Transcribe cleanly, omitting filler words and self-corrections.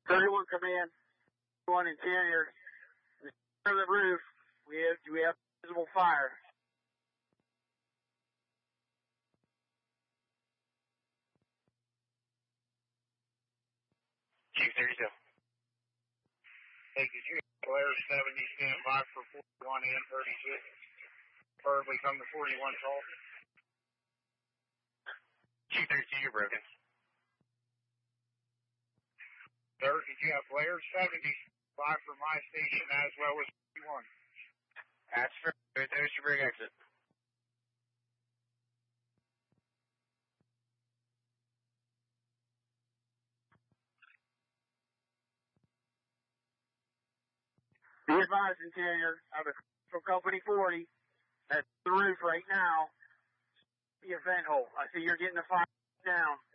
31 command, 1 interior. The center of the roof, we have visible fire. Chief 32. Hey, could you have Blair 70 stand by for 41 and 36? Preferably come to 41 call. Chief 32, you're broken. Sir, could you have Blair 70 by for my station as well as 41? That's fair. There's your brig exit. Be advised, interior, from company 40. That's the roof right now. The vent hole. I see you're getting the fire down.